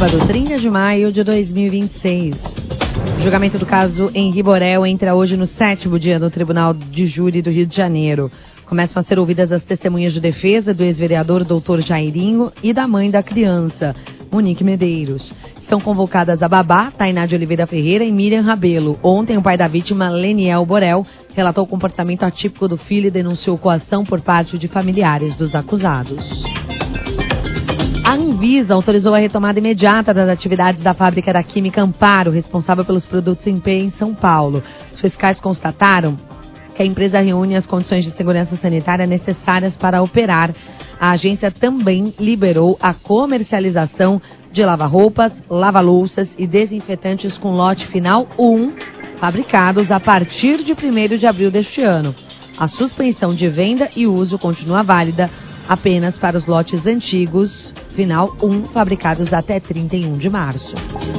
sábado, 30 de maio de 2026. O julgamento do caso Henri Borel entra hoje no 7º dia no Tribunal de Júri do Rio de Janeiro. Começam a ser ouvidas as testemunhas de defesa do ex-vereador Dr. Jairinho e da mãe da criança, Monique Medeiros. Estão convocadas a babá, Tainá de Oliveira Ferreira e Miriam Rabelo. Ontem, o pai da vítima, Leniel Borel, relatou o comportamento atípico do filho e denunciou coação por parte de familiares dos acusados. A Anvisa autorizou a retomada imediata das atividades da fábrica da Química Amparo, responsável pelos produtos em pé em São Paulo. Os fiscais constataram que a empresa reúne as condições de segurança sanitária necessárias para operar. A agência também liberou a comercialização de lava-roupas, lava-louças e desinfetantes com lote final 1, fabricados a partir de 1º de abril deste ano. A suspensão de venda e uso continua válida apenas para os lotes antigos, final 1, fabricados até 31 de março.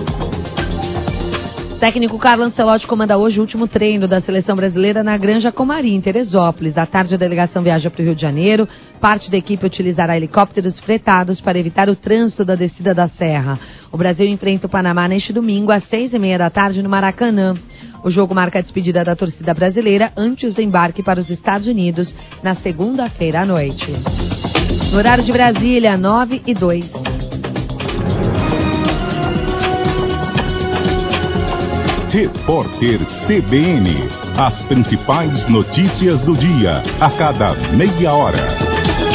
O técnico Carlo Ancelotti comanda hoje o último treino da seleção brasileira na Granja Comari, em Teresópolis. À tarde, a delegação viaja para o Rio de Janeiro. Parte da equipe utilizará helicópteros fretados para evitar o trânsito da descida da serra. O Brasil enfrenta o Panamá neste domingo, às 6h30 da tarde, no Maracanã. O jogo marca a despedida da torcida brasileira antes do embarque para os Estados Unidos, na segunda-feira à noite. No horário de Brasília, 9h02. Repórter CBN. As principais notícias do dia, a cada meia hora.